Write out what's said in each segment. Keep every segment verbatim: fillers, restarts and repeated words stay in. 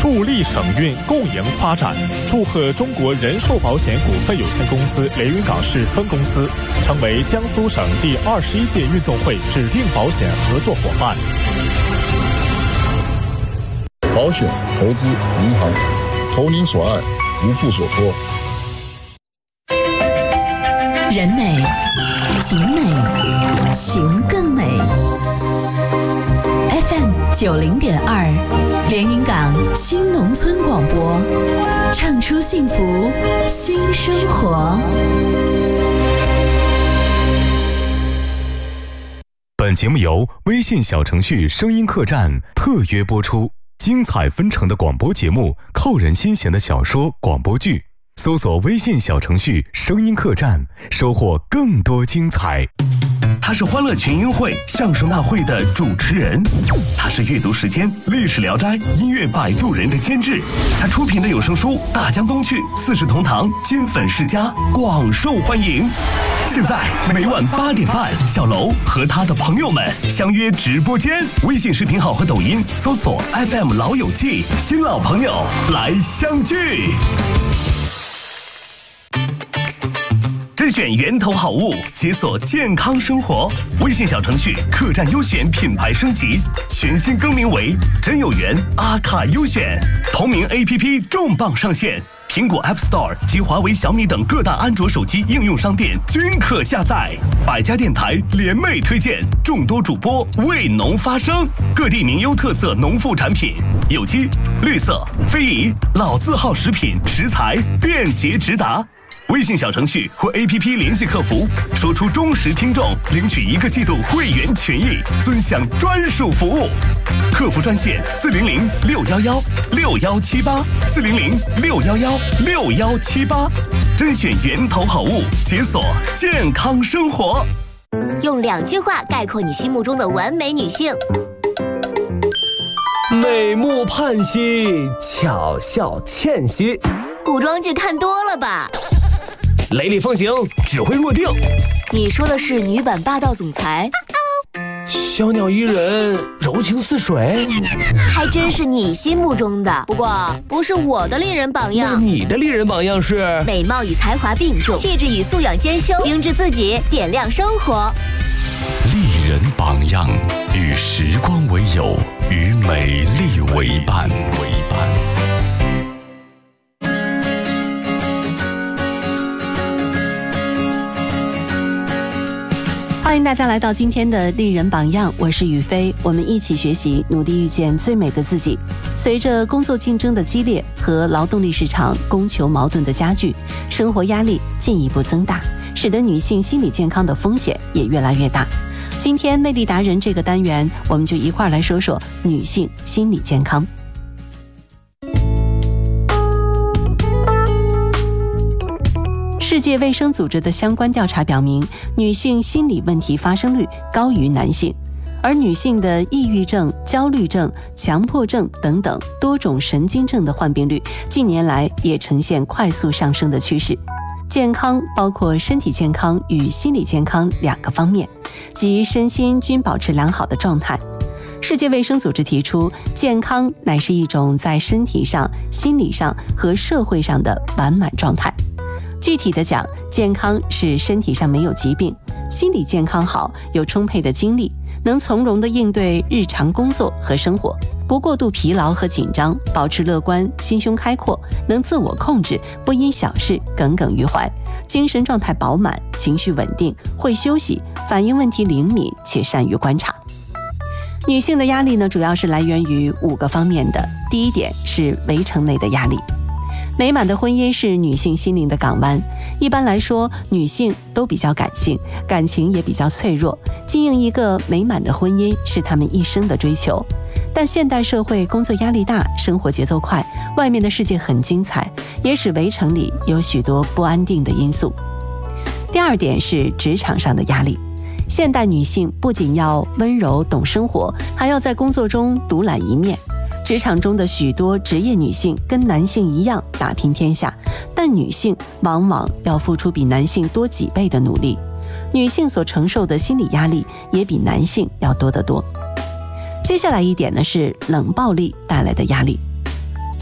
助力省运共赢发展，祝贺中国人寿保险股份有限公司连云港市分公司成为江苏省第二十一届运动会指定保险合作伙伴。 保险、投资、银行，投您所爱，无负所托。 人美，景美，情更美。F M 九零点二，连云港新农村广播，唱出幸福新生活。 本节目由微信小程序声音客栈特约播出，精彩纷呈的广播节目，扣人心弦的小说、广播剧。搜索微信小程序声音客栈，收获更多精彩。 他是欢乐群英会相声大会的主持人，他是阅读时间历史聊斋音乐摆渡人的监制，他出品的有声书《大江东去》四世同堂金粉世家广受欢迎。现在每晚八点半，小楼和他的朋友们相约直播间，微信视频号和抖音搜索 F M 老友记，新老朋友来相聚。甄选源头好物，解锁健康生活。微信小程序客栈优选品牌升级，全新更名为真有缘阿卡优选。同名 A P P 重磅上线，苹果 App Store 及华为、小米等各大安卓手机应用商店均可下载。百家电台联袂推荐，众多主播为农发声，各地名优特色农副产品，有机、绿色、非遗、老字号食品食材便捷直达。微信小程序或 A P P 联系客服，说出忠实听众，领取一个季度会员权益，尊享专属服务。客服专线四零零六幺幺六幺七八四零零六幺幺六幺七八，甄选源头好物，解锁健康生活。 用两句话概括你心目中的完美女性： 美目盼兮，巧笑倩兮。 古装剧看多了吧？ 雷厉风行，指挥若定。 你说的是女版霸道总裁？ 小鸟依人，柔情似水。 还真是你心目中的，不过不是我的丽人榜样。 那你的丽人榜样是？ 美貌与才华并重，气质与素养兼修，精致自己，点亮生活。 丽人榜样，与时光为友，与美丽为伴。为伴。 欢迎大家来到今天的丽人榜样，我是雨飞，我们一起学习，努力遇见最美的自己。随着工作竞争的激烈和劳动力市场供求矛盾的加剧，生活压力进一步增大，使得女性心理健康的风险也越来越大。今天魅力达人这个单元，我们就一块来说说女性心理健康。世界卫生组织的相关调查表明，女性心理问题发生率高于男性，而女性的抑郁症、焦虑症、强迫症等等多种神经症的患病率近年来也呈现快速上升的趋势。健康包括身体健康与心理健康两个方面，即身心均保持良好的状态。世界卫生组织提出，健康乃是一种在身体上、心理上和社会上的完满状态。具体的讲，健康是身体上没有疾病，心理健康好，有充沛的精力，能从容地应对日常工作和生活，不过度疲劳和紧张，保持乐观，心胸开阔，能自我控制，不因小事耿耿于怀，精神状态饱满，情绪稳定，会休息，反应问题灵敏且善于观察。女性的压力呢，主要是来源于五个方面的。第一点是围城内的压力。美满的婚姻是女性心灵的港湾。一般来说，女性都比较感性，感情也比较脆弱，经营一个美满的婚姻是她们一生的追求。但现代社会工作压力大，生活节奏快，外面的世界很精彩，也使围城里有许多不安定的因素。第二点是职场上的压力。现代女性不仅要温柔懂生活，还要在工作中独揽一面。职场中的许多职业女性跟男性一样打拼天下，但女性往往要付出比男性多几倍的努力，女性所承受的心理压力也比男性要多得多。接下来一点呢，是冷暴力带来的压力。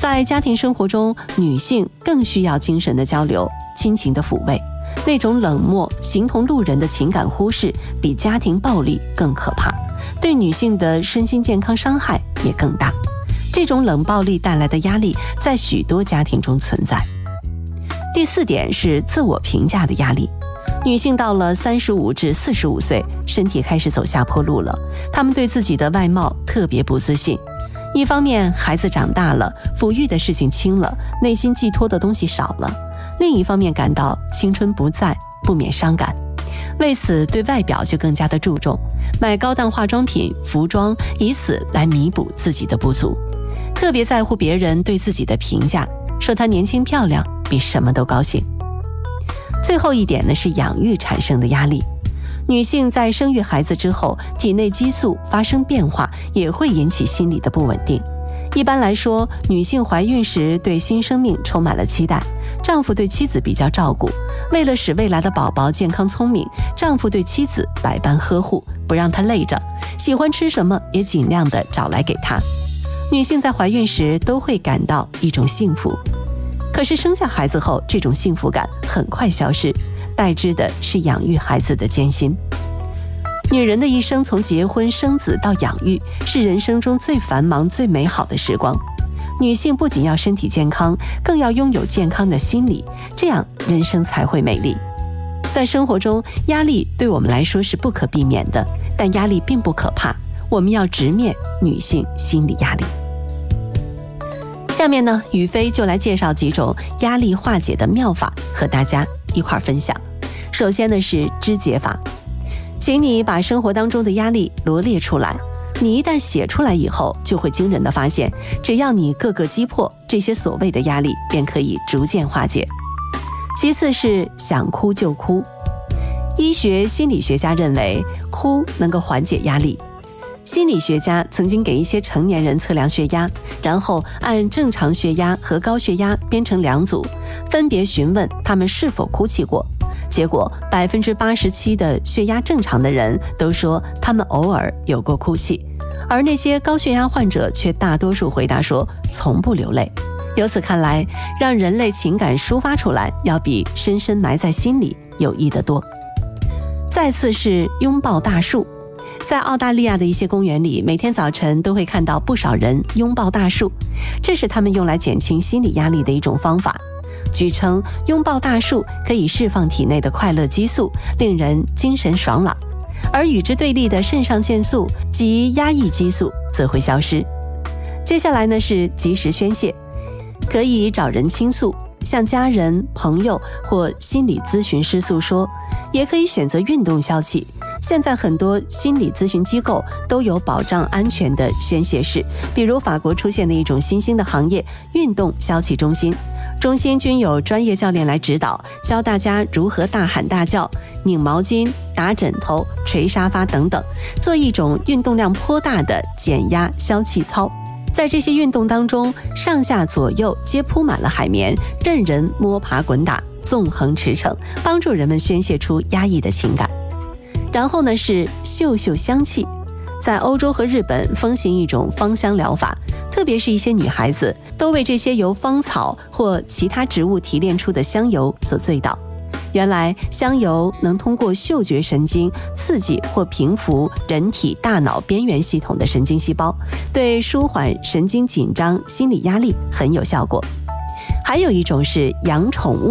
在家庭生活中，女性更需要精神的交流、亲情的抚慰。那种冷漠、形同路人的情感忽视，比家庭暴力更可怕，对女性的身心健康伤害也更大。这种冷暴力带来的压力，在许多家庭中存在。第四点是自我评价的压力。女性到了三十五至四十五岁，身体开始走下坡路了，她们对自己的外貌特别不自信。一方面，孩子长大了，抚育的事情轻了，内心寄托的东西少了；另一方面，感到青春不在，不免伤感。为此，对外表就更加的注重，买高档化妆品、服装，以此来弥补自己的不足。特别在乎别人对自己的评价，说她年轻漂亮，比什么都高兴。最后一点呢，是养育产生的压力。女性在生育孩子之后，体内激素发生变化，也会引起心理的不稳定。一般来说，女性怀孕时对新生命充满了期待，丈夫对妻子比较照顾，为了使未来的宝宝健康聪明，丈夫对妻子百般呵护，不让她累着，喜欢吃什么也尽量的找来给她。女性在怀孕时都会感到一种幸福，可是生下孩子后，这种幸福感很快消失，代之的是养育孩子的艰辛。女人的一生从结婚生子到养育，是人生中最繁忙最美好的时光。女性不仅要身体健康，更要拥有健康的心理，这样人生才会美丽。在生活中，压力对我们来说是不可避免的，但压力并不可怕，我们要直面女性心理压力。下面呢，宇飞就来介绍几种压力化解的妙法，和大家一块儿分享。首先呢是肢解法，请你把生活当中的压力罗列出来。你一旦写出来以后，就会惊人的发现，只要你各个击破，这些所谓的压力便可以逐渐化解。其次是想哭就哭。医学心理学家认为，哭能够缓解压力。心理学家曾经给一些成年人测量血压，然后按正常血压和高血压编成两组，分别询问他们是否哭泣过。结果百分之八十七的血压正常的人都说他们偶尔有过哭泣，而那些高血压患者却大多数回答说从不流泪。由此看来，让人类情感抒发出来，要比深深埋在心里有益得多。再次是拥抱大树。在澳大利亚的一些公园里，每天早晨都会看到不少人拥抱大树，这是他们用来减轻心理压力的一种方法。据称，拥抱大树可以释放体内的快乐激素，令人精神爽朗，而与之对立的肾上腺素及压抑激素则会消失。接下来呢是及时宣泄，可以找人倾诉，向家人、朋友或心理咨询师诉说，也可以选择运动消气。现在很多心理咨询机构都有保障安全的宣泄室，比如法国出现的一种新兴的行业——运动消气中心。中心均有专业教练来指导，教大家如何大喊大叫、拧毛巾、打枕头、捶沙发等等，做一种运动量颇大的减压消气操。在这些运动当中，上下左右皆铺满了海绵，任人摸爬滚打，纵横驰骋，帮助人们宣泄出压抑的情感。然后呢是嗅嗅香气。在欧洲和日本风行一种芳香疗法，特别是一些女孩子都为这些由芳草或其他植物提炼出的香油所醉倒。原来香油能通过嗅觉神经刺激或平复人体大脑边缘系统的神经细胞，对舒缓神经紧张、心理压力很有效果。还有一种是养宠物